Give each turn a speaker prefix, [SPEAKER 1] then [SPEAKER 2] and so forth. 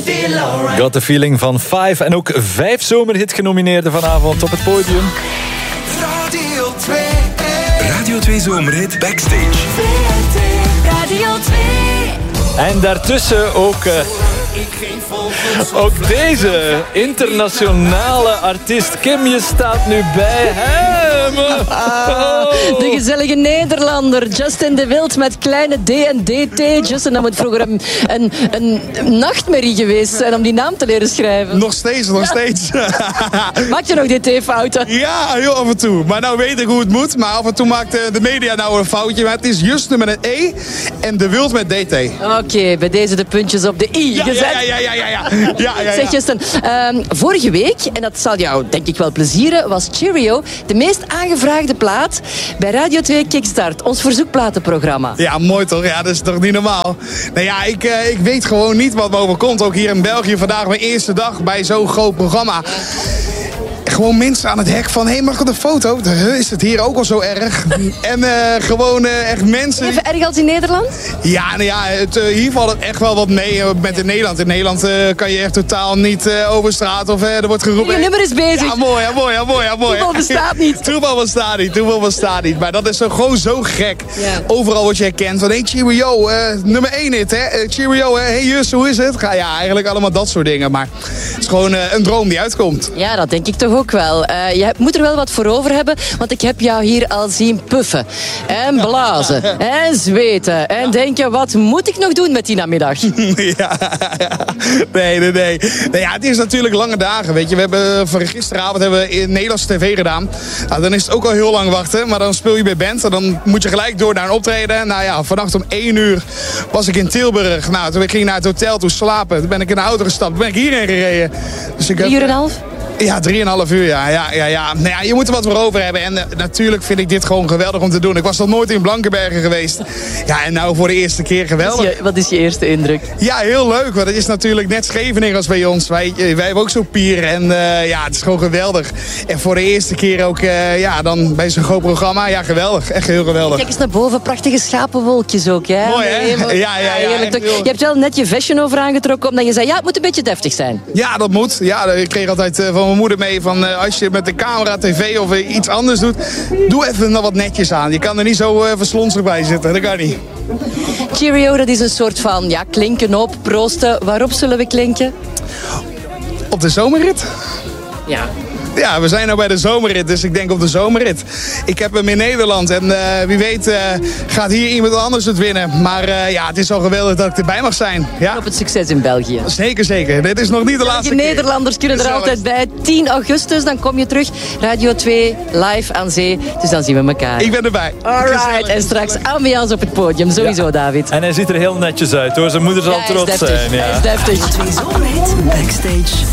[SPEAKER 1] Got the Feeling van 5 en ook 5 zomerhit-genomineerden vanavond op het podium.
[SPEAKER 2] Radio 2. Radio 2 Zomerhit Backstage.
[SPEAKER 3] Radio 2.
[SPEAKER 1] En daartussen ook deze internationale artiest. Kim, je staat nu bij hem. Oh.
[SPEAKER 4] De gezellige Nederlander Justin de Wild met kleine D en DT. Justin, dat moet vroeger een nachtmerrie geweest zijn om die naam te leren schrijven.
[SPEAKER 5] Nog steeds.
[SPEAKER 4] Maak je nog DT-fouten?
[SPEAKER 5] Ja, heel af en toe. Maar nou weet ik hoe het moet. Maar af en toe maakt de media nou een foutje. Maar het is Justin met een E en de Wild met DT.
[SPEAKER 4] Oké, bij deze de puntjes op de I gezet.
[SPEAKER 5] Ja.
[SPEAKER 4] Zeg Justin, vorige week, en dat zal jou denk ik wel plezieren, was Cheerio de meest aangevraagde plaat bij Radio 2 Kickstart, ons verzoekplatenprogramma.
[SPEAKER 5] Ja, mooi toch? Ja, dat is toch niet normaal? Nou ja, ik weet gewoon niet wat me overkomt. Ook hier in België vandaag mijn eerste dag bij zo'n groot programma. Gewoon mensen aan het hek van, hé, mag ik een foto? Is het hier ook al zo erg? En gewoon echt mensen...
[SPEAKER 4] Even erg als in Nederland?
[SPEAKER 5] Ja, nou ja, hier valt het echt wel wat mee met in Nederland. In Nederland kan je echt totaal niet over straat of er wordt geroepen...
[SPEAKER 4] Je nummer is bezig.
[SPEAKER 5] Ja, mooi.
[SPEAKER 4] Toeval bestaat niet.
[SPEAKER 5] Toeval bestaat niet. Maar dat is gewoon zo gek.
[SPEAKER 4] Ja.
[SPEAKER 5] Overal word je herkend van, hey, Cheerio, nummer 1 hit, hè? Cheerio, hey Jus, hoe is het? Ja, eigenlijk allemaal dat soort dingen. Maar het is gewoon een droom die uitkomt.
[SPEAKER 4] Ja, dat denk ik toch ook wel. Je moet er wel wat voor over hebben, want ik heb jou hier al zien puffen. En blazen. En zweten. En denken, wat moet ik nog doen met die namiddag?
[SPEAKER 5] Ja. Nee. Nou ja, het is natuurlijk lange dagen, weet je. We hebben van gisteravond in Nederlandse tv gedaan. Nou, dan is het ook al heel lang wachten, maar dan speel je bij band. En dan moet je gelijk door naar een optreden. Nou ja, vannacht om 1 uur was ik in Tilburg. Nou, toen ging ik naar het hotel toe slapen. Toen ben ik in de auto gestapt. Toen ben ik hierheen gereden. Dus
[SPEAKER 4] 3,5 uur?
[SPEAKER 5] Ja, 3,5 uur, ja. Nou ja, je moet er wat voor over hebben. En natuurlijk vind ik dit gewoon geweldig om te doen. Ik was nog nooit in Blankenbergen geweest. Ja, en nou voor de eerste keer geweldig.
[SPEAKER 4] Wat is je eerste indruk?
[SPEAKER 5] Ja, heel leuk. Want het is natuurlijk net Scheveningen als bij ons. Wij hebben ook zo'n pier. En ja, het is gewoon geweldig. En voor de eerste keer ook dan bij zo'n groot programma. Ja, geweldig. Echt heel geweldig.
[SPEAKER 4] Kijk eens naar boven. Prachtige schapenwolkjes ook. Hè?
[SPEAKER 5] Mooi, hè? Ja,
[SPEAKER 4] heerlijk toch? Je hebt wel net je vestje over aangetrokken omdat je zei, ja, het moet een beetje deftig zijn.
[SPEAKER 5] Ja, dat moet. Ja, ik kreeg altijd van mijn moeder mee van als je met de camera, tv of iets anders doet, doe even nog wat netjes aan. Je kan er niet zo verslonsig bij zitten. Dat kan niet.
[SPEAKER 4] Cheerio, dat is een soort van klinken op, proosten. Waarop zullen we klinken?
[SPEAKER 5] Op de zomerrit?
[SPEAKER 4] Ja.
[SPEAKER 5] Ja, we zijn nou bij de zomerrit, dus ik denk op de zomerrit. Ik heb hem in Nederland en wie weet gaat hier iemand anders het winnen. Maar het is wel geweldig dat ik erbij mag zijn. Ja.
[SPEAKER 4] Op het succes in België.
[SPEAKER 5] Zeker. Dit is nog niet de laatste keer.
[SPEAKER 4] Nederlanders kunnen er altijd bij. 10 augustus, dan kom je terug. Radio 2, live aan zee. Dus dan zien we elkaar.
[SPEAKER 5] Ik ben erbij.
[SPEAKER 4] Alright, en straks ambiance op het podium. Sowieso, David.
[SPEAKER 1] En hij ziet er heel netjes uit, hoor. Zijn moeder zal trots zijn. Ja.
[SPEAKER 4] Hij is deftig.
[SPEAKER 3] Radio 2 Zomerhit Backstage.